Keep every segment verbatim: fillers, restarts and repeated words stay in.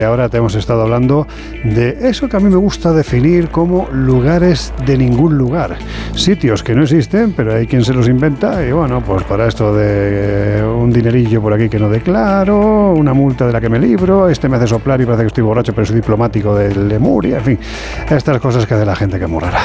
Ahora te hemos estado hablando de eso que a mí me gusta definir como lugares de ningún lugar. Sitios que no existen, pero hay quien se los inventa y bueno, pues para esto de un dinerillo por aquí que no declaro, una multa de la que me libro, este me hace soplar y parece que estoy borracho, pero soy diplomático del Lemuria, en fin, estas cosas que hace la gente que es muy rara.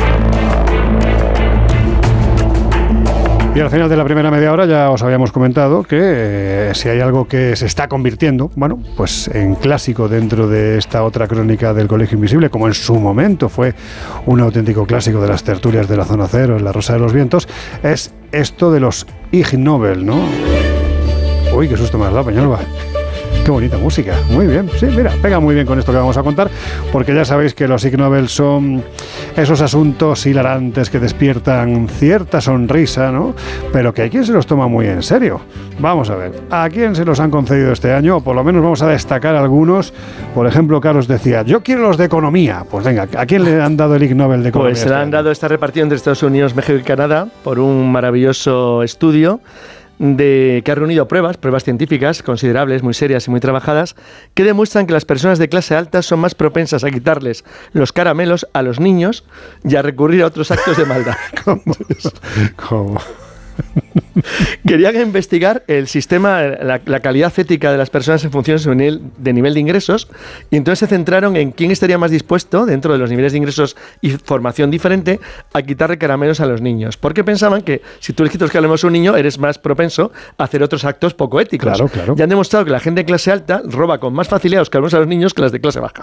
Y al final de la primera media hora ya os habíamos comentado que eh, si hay algo que se está convirtiendo, bueno, pues en clásico dentro de esta otra crónica del Colegio Invisible, como en su momento fue un auténtico clásico de las tertulias de la Zona Cero en La Rosa de los Vientos, es esto de los Ig Nobel, ¿no? Uy, qué susto me has dado, Peñalba. Qué bonita música, muy bien, sí, mira, pega muy bien con esto que vamos a contar, porque ya sabéis que los Ig Nobel son esos asuntos hilarantes que despiertan cierta sonrisa, ¿no? Pero que hay quien se los toma muy en serio. Vamos a ver, ¿a quién se los han concedido este año? O por lo menos vamos a destacar algunos. Por ejemplo, Carlos decía, yo quiero los de economía. Pues venga, ¿a quién le han dado el Ig Nobel de economía? Pues se le han dado esta repartición entre Estados Unidos, México y Canadá por un maravilloso estudio de que ha reunido pruebas, pruebas científicas considerables, muy serias y muy trabajadas, que demuestran que las personas de clase alta son más propensas a quitarles los caramelos a los niños y a recurrir a otros actos de maldad. ¿Cómo? ¿Cómo? Querían investigar el sistema, la, la calidad ética de las personas en función de su nivel de, nivel de ingresos, y entonces se centraron en quién estaría más dispuesto, dentro de los niveles de ingresos y formación diferente, a quitarle caramelos a los niños. Porque pensaban que si tú le quitas los caramelos a un niño, eres más propenso a hacer otros actos poco éticos. Claro, claro. Ya han demostrado que la gente de clase alta roba con más facilidad los caramelos a los niños que las de clase baja.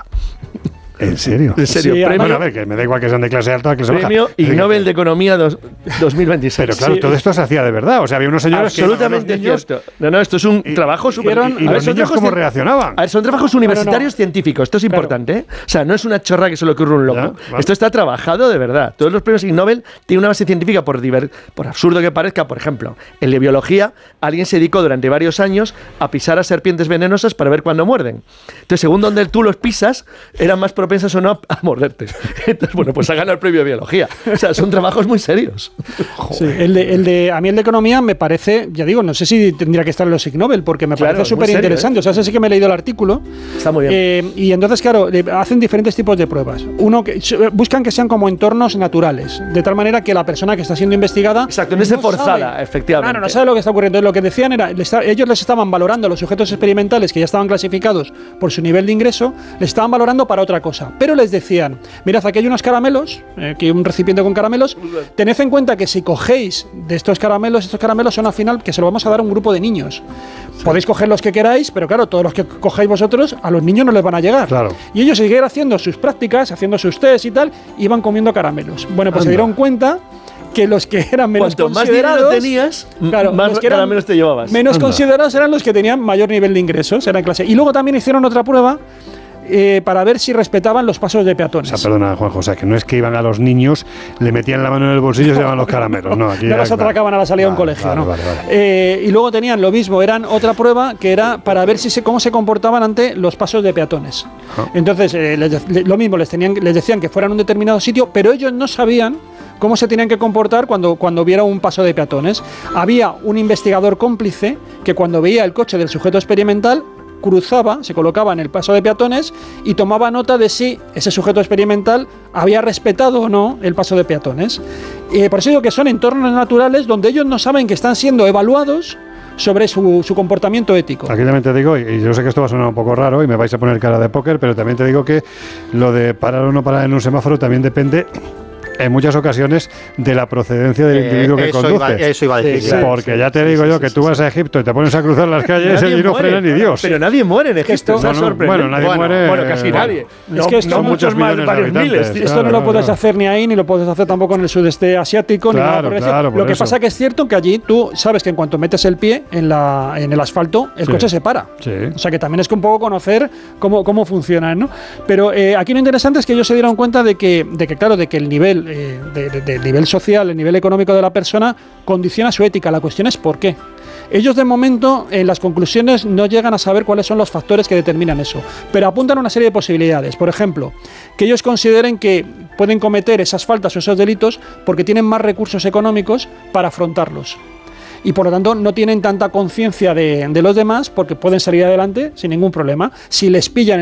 ¿En serio? ¿En serio? Sí, premio, bueno, a ver, que me da igual que sean de clase alta o clase baja. Premio Ig Nobel de Economía dos, dos mil veintiséis. Pero claro, sí, todo esto se hacía de verdad. O sea, había unos señores absolutamente que... Absolutamente cierto. No, no, esto es un y, trabajo súper... ¿Y, y los niños cómo reaccionaban? A ver, son trabajos universitarios no, no. científicos. Esto es claro. importante, ¿eh? O sea, no es una chorra que se le ocurre a un loco. Ya, vale. Esto está trabajado de verdad. Todos los premios Ig Nobel tienen una base científica, por, diver... por absurdo que parezca. Por ejemplo, en la biología, alguien se dedicó durante varios años a pisar a serpientes venenosas para ver cuándo muerden. Entonces, según donde tú los pisas, eran más propensas o no a, a morderte. Entonces, bueno, pues ha ganado el premio de biología. O sea, son trabajos muy serios. Sí, el de, el de, a mí el de economía me parece, ya digo, no sé si tendría que estar en los Ig Nobel, porque me claro, parece súper interesante. ¿eh? O sea, ese sí que me he leído el artículo. Está muy bien. Eh, y entonces, claro, hacen diferentes tipos de pruebas. Uno, que buscan que sean como entornos naturales, de tal manera que la persona que está siendo investigada... Exacto, no esté forzada, sabe, efectivamente. Claro, no sabe lo que está ocurriendo. Entonces, lo que decían era, ellos les estaban valorando a los sujetos experimentales que ya estaban clasificados por su nivel de ingreso, les estaban valorando para otra cosa. Pero les decían, mirad, aquí hay unos caramelos, aquí hay un recipiente con caramelos, tened en cuenta que si cogéis de estos caramelos, estos caramelos son al final que se los vamos a dar a un grupo de niños. Sí. Podéis coger los que queráis, pero claro, todos los que cogáis vosotros, a los niños no les van a llegar. Claro. Y ellos siguieron haciendo sus prácticas, haciendo sus test y tal, iban comiendo caramelos. Bueno, pues Anda. se dieron cuenta que los que eran menos Cuanto considerados... más dinero tenías, claro, más los que eran caramelos te llevabas. Menos Anda. considerados eran los que tenían mayor nivel de ingresos, eran clase. Y luego también hicieron otra prueba Eh, para ver si respetaban los pasos de peatones. O sea, perdona, Juanjo, o sea, que no es que iban a los niños, le metían la mano en el bolsillo y se llevaban los caramelos. No, aquí no los atracaban a la salida vale, de un colegio. vale, ¿no? vale, vale. Eh, y luego tenían lo mismo, eran otra prueba que era para ver si se, cómo se comportaban ante los pasos de peatones. Oh. Entonces, eh, les, les, lo mismo, les, tenían, les decían que fueran a un determinado sitio, pero ellos no sabían cómo se tenían que comportar cuando, cuando viera un paso de peatones. Había un investigador cómplice que cuando veía el coche del sujeto experimental cruzaba, se colocaba en el paso de peatones y tomaba nota de si ese sujeto experimental había respetado o no el paso de peatones. Eh, por eso digo que son entornos naturales donde ellos no saben que están siendo evaluados sobre su, su comportamiento ético. Aquí también te digo, y yo sé que esto va a sonar un poco raro y me vais a poner cara de póker, pero también te digo que lo de parar o no parar en un semáforo también depende en muchas ocasiones de la procedencia del eh, individuo que eso conduce. Iba, eso iba a decir. Sí, claro, porque sí, ya te sí, digo sí, yo que sí, tú sí, vas a Egipto y te pones a cruzar las calles y no frena ni Dios. Pero nadie muere en Egipto. No, no, bueno, nadie bueno, muere. Bueno, casi bueno, nadie. No, es que esto no muchos más, varios miles. Esto claro, no lo puedes claro. hacer ni ahí, ni lo puedes hacer tampoco en el sudeste asiático, claro, ni nada por eso. Claro, por lo que eso. pasa que es cierto que allí tú sabes que en cuanto metes el pie en, la, en el asfalto, el sí. coche se para. Sí. O sea que también es que un poco conocer cómo, cómo funcionan, ¿no? Pero eh, aquí lo interesante es que ellos se dieron cuenta de que, de que claro, de que el nivel, eh, de, de, de nivel social, el nivel económico de la persona condiciona su ética. La cuestión es por qué. Ellos de momento en las conclusiones no llegan a saber cuáles son los factores que determinan eso, pero apuntan a una serie de posibilidades. Por ejemplo, que ellos consideren que pueden cometer esas faltas o esos delitos porque tienen más recursos económicos para afrontarlos. Y por lo tanto no tienen tanta conciencia de, de los demás porque pueden salir adelante sin ningún problema. Si les pillan